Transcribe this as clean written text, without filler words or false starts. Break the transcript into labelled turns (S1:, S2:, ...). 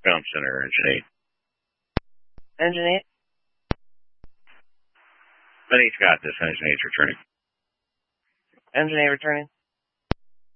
S1: Ground Center, Engine 8.
S2: Engine 8?
S1: Engine 8's got this. Engine 8's returning.
S2: Engine 8 returning.